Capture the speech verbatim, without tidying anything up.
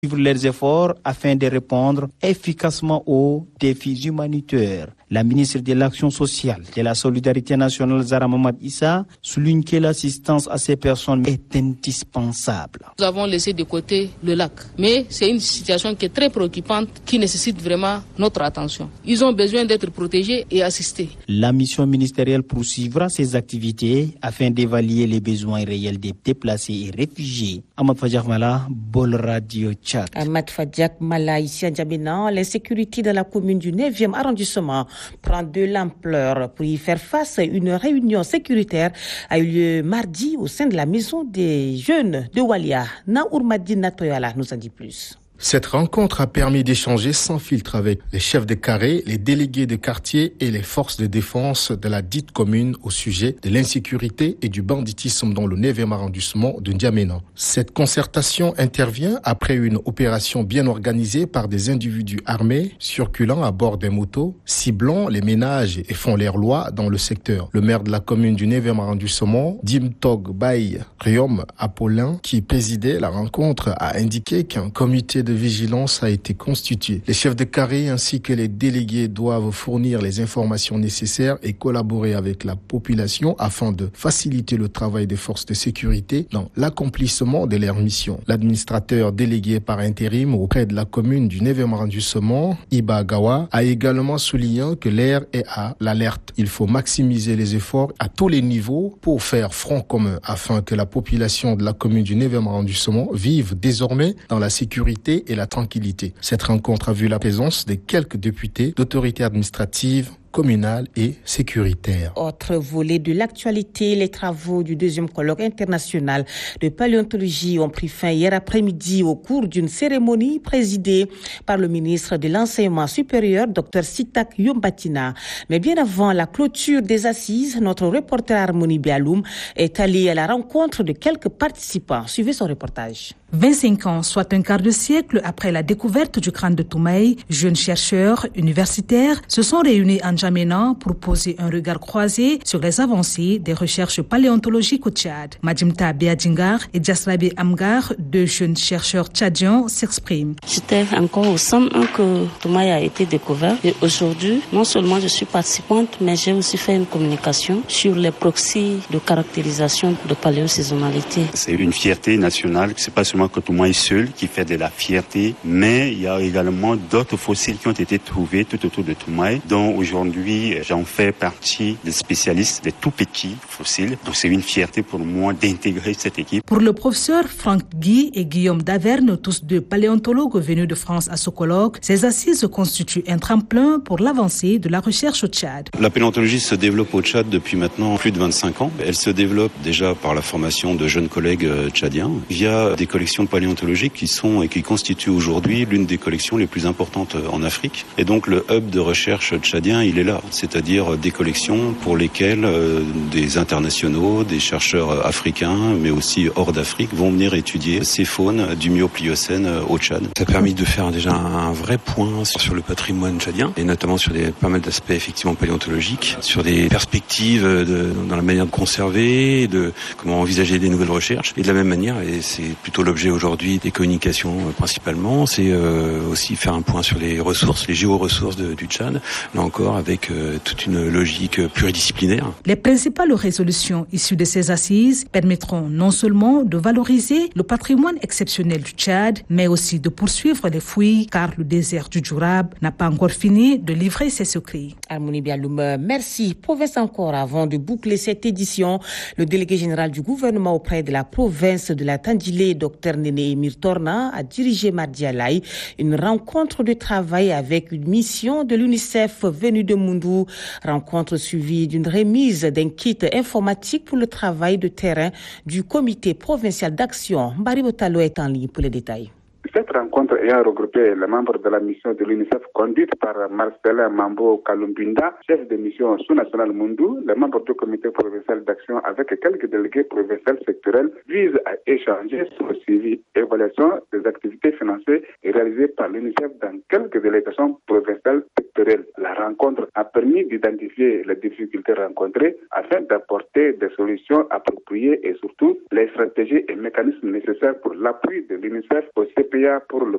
leurs efforts afin de répondre efficacement aux défis humanitaires. La ministre de l'Action sociale, de la Solidarité nationale, Zahra Mamad Issa, souligne que l'assistance à ces personnes est indispensable. Nous avons laissé de côté le lac, mais c'est une situation qui est très préoccupante, qui nécessite vraiment notre attention. Ils ont besoin d'être protégés et assistés. La mission ministérielle poursuivra ses activités afin d'évaluer les besoins réels des déplacés et réfugiés. Ahmad Fadjak Mala, Bol Radio Tchad. Ahmad Fadjak Mala, ici à N'Djamena, l'insécurité dans la commune du neuvième arrondissement prend de l'ampleur. Pour y faire face, une réunion sécuritaire a eu lieu mardi au sein de la maison des jeunes de Walia. Naourmadine Natoyala nous en dit plus. Cette rencontre a permis d'échanger sans filtre avec les chefs de carré, les délégués de quartier et les forces de défense de la dite commune au sujet de l'insécurité et du banditisme dans le neuvième arrondissement de N'Djamena. Cette concertation intervient après une opération bien organisée par des individus armés circulant à bord des motos, ciblant les ménages et font leur loi dans le secteur. Le maire de la commune du neuvième arrondissement, Dimtog Baye Riom Apollin, qui présidait la rencontre, a indiqué qu'un comité de de vigilance a été constitué. Les chefs de carré ainsi que les délégués doivent fournir les informations nécessaires et collaborer avec la population afin de faciliter le travail des forces de sécurité dans l'accomplissement de leur mission. L'administrateur délégué par intérim auprès de la commune du neuvième arrondissement, Iba Gawa, a également souligné que l'air est à l'alerte. Il faut maximiser les efforts à tous les niveaux pour faire front commun afin que la population de la commune du neuvième arrondissement vive désormais dans la sécurité et la tranquillité. Cette rencontre a vu la présence de quelques députés d'autorités administratives, communale et sécuritaire. Autre volet de l'actualité, les travaux du deuxième colloque international de paléontologie ont pris fin hier après-midi au cours d'une cérémonie présidée par le ministre de l'Enseignement supérieur, Dr Sitak Yombatina. Mais bien avant la clôture des assises, notre reporter Harmonie Bialoum est allé à la rencontre de quelques participants. Suivez son reportage. vingt-cinq ans, soit un quart de siècle après la découverte du crâne de Toumaï, jeunes chercheurs universitaires se sont réunis en N'Djamena pour poser un regard croisé sur les avancées des recherches paléontologiques au Tchad. Madjimta Beadjingar et Djasrabi Amgar, deux jeunes chercheurs tchadiens, s'expriment. J'étais encore au centre que Toumaï a été découvert et aujourd'hui, non seulement je suis participante, mais j'ai aussi fait une communication sur les proxys de caractérisation de paléosaisonnalité. C'est une fierté nationale, c'est pas seulement que Toumaï seul qui fait de la fierté, mais il y a également d'autres fossiles qui ont été trouvés tout autour de Toumaï, dont aujourd'hui j'en fais partie des spécialistes des tout petits fossiles. Donc c'est une fierté pour moi d'intégrer cette équipe. Pour le professeur Franck Guy et Guillaume Daverne, tous deux paléontologues venus de France à ce colloque, ces assises constituent un tremplin pour l'avancée de la recherche au Tchad. La paléontologie se développe au Tchad depuis maintenant plus de vingt-cinq ans. Elle se développe déjà par la formation de jeunes collègues tchadiens via des collections paléontologiques qui sont et qui constituent aujourd'hui l'une des collections les plus importantes en Afrique. Et donc le hub de recherche tchadien, il est là, c'est-à-dire des collections pour lesquelles euh, des internationaux, des chercheurs africains, mais aussi hors d'Afrique, vont venir étudier ces faunes du Mio-Pliocène au Tchad. Ça a permis de faire déjà un vrai point sur le patrimoine tchadien, et notamment sur des, pas mal d'aspects effectivement paléontologiques, sur des perspectives de, dans la manière de conserver, de comment envisager des nouvelles recherches. Et de la même manière, et c'est plutôt l'objet aujourd'hui des communications euh, principalement, c'est euh, aussi faire un point sur les ressources, les géoressources de, du Tchad, là encore avec euh, toute une logique pluridisciplinaire. Les principales résolutions issues de ces assises permettront non seulement de valoriser le patrimoine exceptionnel du Tchad, mais aussi de poursuivre les fouilles, car le désert du Djourab n'a pas encore fini de livrer ses secrets. Harmonie Bialoum, merci. Province encore, avant de boucler cette édition, le délégué général du gouvernement auprès de la province de la Tandilé, Dr Néné Emir Torna, a dirigé mardi à Laï une rencontre de travail avec une mission de l'UNICEF venue de Moundou. Rencontre suivie d'une remise d'un kit informatique pour le travail de terrain du comité provincial d'action. Mbari Botalo est en ligne pour les détails. Cette rencontre ayant regroupé les membres de la mission de l'UNICEF conduite par Marcelin Mambo Kalumbinda, chef de mission sous-nationale Moundou, les membres du comité provincial d'action avec quelques délégués provinciaux sectoriels vise à échanger sur le suivi et évaluation des activités financées et réalisées par l'UNICEF dans quelques délégations provinciales sectorielles. La rencontre a permis d'identifier les difficultés rencontrées afin d'apporter des solutions appropriées et surtout les stratégies et mécanismes nécessaires pour l'appui de l'UNICEF au C P A pour le